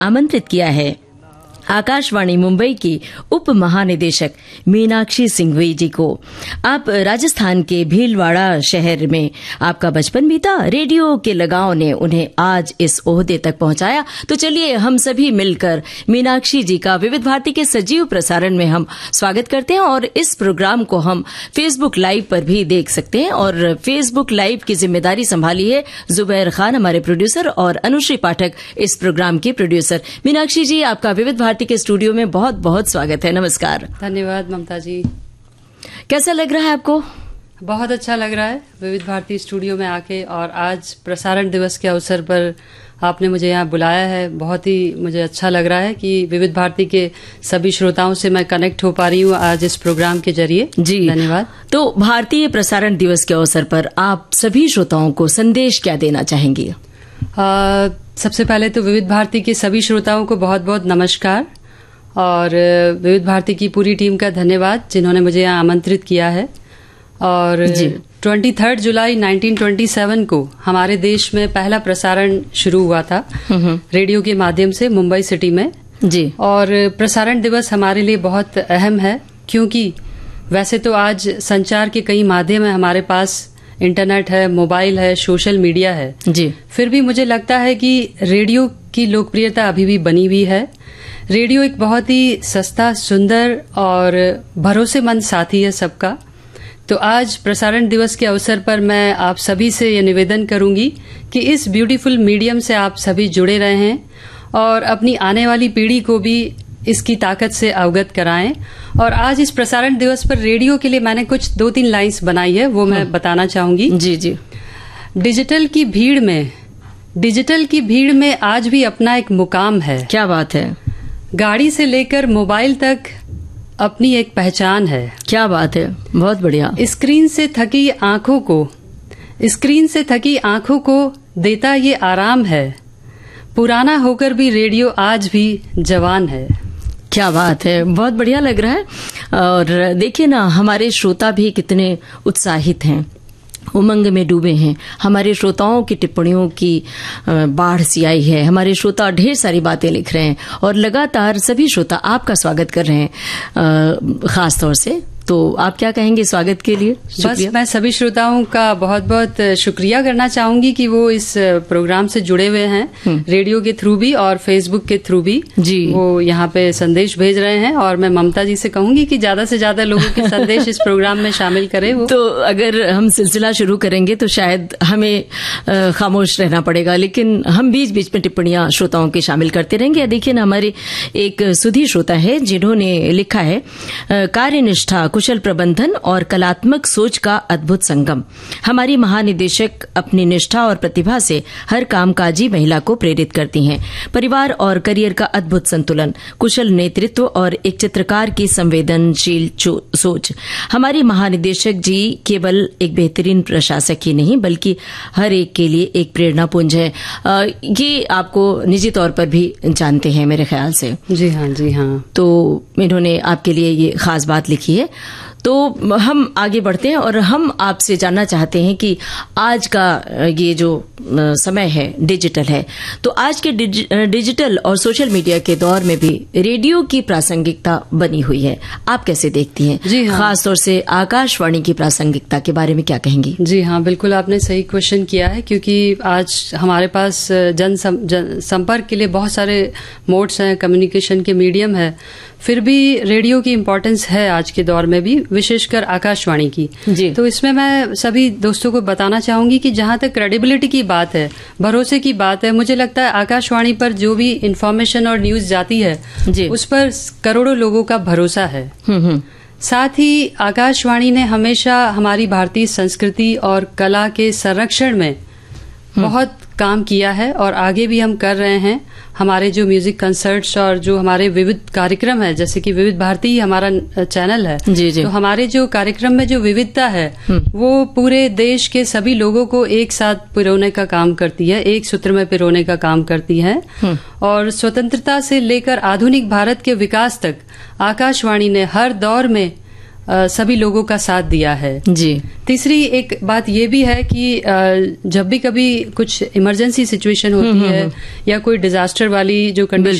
आमंत्रित किया है आकाशवाणी मुंबई की उप महानिदेशक मीनाक्षी सिंघवी जी को। आप राजस्थान के भीलवाड़ा शहर में आपका बचपन बीता, रेडियो के लगाव ने उन्हें आज इस ओहदे तक पहुंचाया। तो चलिए हम सभी मिलकर मीनाक्षी जी का विविध भारती के सजीव प्रसारण में हम स्वागत करते हैं और इस प्रोग्राम को हम फेसबुक लाइव पर भी देख सकते हैं। और फेसबुक लाइव की जिम्मेदारी संभाली है जुबैर खान हमारे प्रोड्यूसर और अनुश्री पाठक इस प्रोग्राम की प्रोड्यूसर। मीनाक्षी जी, आपका विविध भारती के स्टूडियो में बहुत बहुत स्वागत है। नमस्कार। धन्यवाद ममता जी। कैसा लग रहा है आपको? बहुत अच्छा लग रहा है विविध भारती स्टूडियो में आके, और आज प्रसारण दिवस के अवसर पर आपने मुझे यहाँ बुलाया है। बहुत ही मुझे अच्छा लग रहा है कि विविध भारती के सभी श्रोताओं से मैं कनेक्ट हो पा रही हूँ आज इस प्रोग्राम के जरिए। जी धन्यवाद। तो भारतीय प्रसारण दिवस के अवसर पर आप सभी श्रोताओं को संदेश क्या देना चाहेंगी? सबसे पहले तो विविध भारती के सभी श्रोताओं को बहुत बहुत नमस्कार, और विविध भारती की पूरी टीम का धन्यवाद जिन्होंने मुझे यहाँ आमंत्रित किया है। और 23 जुलाई 1927 को हमारे देश में पहला प्रसारण शुरू हुआ था रेडियो के माध्यम से मुंबई सिटी में। जी। और प्रसारण दिवस हमारे लिए बहुत अहम है, क्योंकि वैसे तो आज संचार के कई माध्यम है हमारे पास, इंटरनेट है, मोबाइल है, सोशल मीडिया है। जी। फिर भी मुझे लगता है कि रेडियो की लोकप्रियता अभी भी बनी हुई है। रेडियो एक बहुत ही सस्ता, सुंदर और भरोसेमंद साथी है सबका। तो आज प्रसारण दिवस के अवसर पर मैं आप सभी से ये निवेदन करूंगी कि इस ब्यूटीफुल मीडियम से आप सभी जुड़े रहें और अपनी आने वाली पीढ़ी को भी इसकी ताकत से अवगत कराएं। और आज इस प्रसारण दिवस पर रेडियो के लिए मैंने कुछ 2-3 लाइन्स बनाई है, वो मैं बताना चाहूंगी। जी जी। डिजिटल की भीड़ में आज भी अपना एक मुकाम है। क्या बात है। गाड़ी से लेकर मोबाइल तक अपनी एक पहचान है। क्या बात है, बहुत बढ़िया। स्क्रीन से थकी आंखों को देता ये आराम है। पुराना होकर भी रेडियो आज भी जवान है। क्या बात है, बहुत बढ़िया लग रहा है। और देखिए ना, हमारे श्रोता भी कितने उत्साहित हैं, उमंग में डूबे हैं। हमारे श्रोताओं की टिप्पणियों की बाढ़ सी आई है। हमारे श्रोता ढेर सारी बातें लिख रहे हैं और लगातार सभी श्रोता आपका स्वागत कर रहे हैं खास तौर से। तो आप क्या कहेंगे स्वागत के लिए? बस मैं सभी श्रोताओं का बहुत बहुत शुक्रिया करना चाहूंगी कि वो इस प्रोग्राम से जुड़े हुए हैं, रेडियो के थ्रू भी और फेसबुक के थ्रू भी। जी। वो यहाँ पे संदेश भेज रहे हैं, और मैं ममता जी से कहूंगी कि ज्यादा से ज्यादा लोगों के संदेश इस प्रोग्राम में शामिल करें। वो तो अगर हम सिलसिला शुरू करेंगे तो शायद हमें खामोश रहना पड़ेगा, लेकिन हम बीच बीच में टिप्पणियां श्रोताओं की शामिल करते रहेंगे। देखिए ना, हमारे एक सुधी श्रोता है जिन्होंने लिखा है, कार्यनिष्ठा, कुशल प्रबंधन और कलात्मक सोच का अद्भुत संगम। हमारी महानिदेशक अपनी निष्ठा और प्रतिभा से हर कामकाजी महिला को प्रेरित करती हैं। परिवार और करियर का अद्भुत संतुलन, कुशल नेतृत्व और एक चित्रकार की संवेदनशील सोच। हमारी महानिदेशक जी केवल एक बेहतरीन प्रशासक ही नहीं बल्कि हर एक के लिए एक प्रेरणा पुंज है। ये आपको निजी तौर पर भी जानते हैं मेरे ख्याल से। जी हाँ, जी हाँ। तो इन्होंने आपके लिए ये खास बात लिखी है। तो हम आगे बढ़ते हैं और हम आपसे जानना चाहते हैं कि आज का ये जो समय है डिजिटल है, तो आज के डिजिटल और सोशल मीडिया के दौर में भी रेडियो की प्रासंगिकता बनी हुई है। आप कैसे देखती हैं? जी हाँ। खास तौर से आकाशवाणी की प्रासंगिकता के बारे में क्या कहेंगी? जी हाँ, बिल्कुल आपने सही क्वेश्चन किया है, क्योंकि आज हमारे पास संपर्क के लिए बहुत सारे मोड्स हैं, कम्युनिकेशन के मीडियम है। फिर भी रेडियो की इम्पोर्टेंस है आज के दौर में भी, विशेषकर आकाशवाणी की। जी। तो इसमें मैं सभी दोस्तों को बताना चाहूंगी कि जहां तक क्रेडिबिलिटी की बात है, भरोसे की बात है, मुझे लगता है आकाशवाणी पर जो भी इन्फॉर्मेशन और न्यूज जाती है जी। उस पर करोड़ों लोगों का भरोसा है। साथ ही आकाशवाणी ने हमेशा हमारी भारतीय संस्कृति और कला के संरक्षण में बहुत काम किया है और आगे भी हम कर रहे हैं। हमारे जो म्यूजिक कंसर्ट्स और जो हमारे विविध कार्यक्रम है, जैसे कि विविध भारती ही हमारा चैनल है। जी जी। तो हमारे जो कार्यक्रम में जो विविधता है वो पूरे देश के सभी लोगों को एक साथ पिरोने का काम करती है, एक सूत्र में पिरोने का काम करती है। और स्वतंत्रता से लेकर आधुनिक भारत के विकास तक आकाशवाणी ने हर दौर में सभी लोगों का साथ दिया है। जी। तीसरी एक बात ये भी है कि जब भी कभी कुछ इमरजेंसी सिचुएशन होती है या कोई डिजास्टर वाली जो कंडीशन